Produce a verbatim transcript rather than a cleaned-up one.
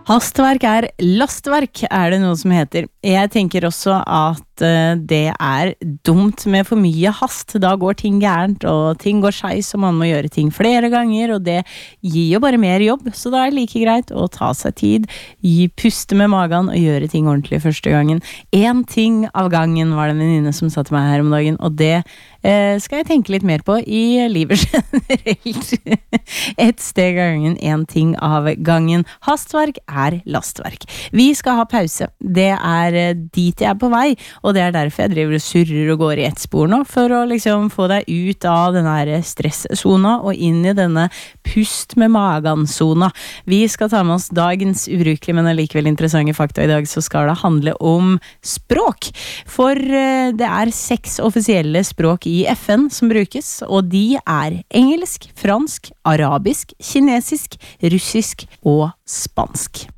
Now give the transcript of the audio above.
Hastverk er lastverk, er det noe som heter. Jeg tenker også at uh, det er dumt med for mye hast. Da går ting gærent, og ting går skeis, og man må gjøre ting flere ganger, og det gir jo bare mer jobb. Så da er det like greit å ta seg tid, gi puste med magen og gjøre ting ordentlig første gangen. En ting av gangen var det en venninne som sa til meg her om dagen, og det uh, skal jeg tenke litt mer på i livet generelt. Et steg av gangen, en ting av gangen. Hastverk er lastverk. Vi skal ha pause. Det er dit jeg er på vei, og det er derfor jeg driver og surrer og går i ett spor nå, for å liksom få deg ut av denne stress-zona og inn i denne pust med magen-zona. Vi skal ta med oss dagens ubrukelige, men allikevel interessante fakta. I dag så skal det handle om språk, for det er seks offisielle språk i F N som brukes, og de er engelsk, fransk, arabisk, kinesisk, russisk og spansk.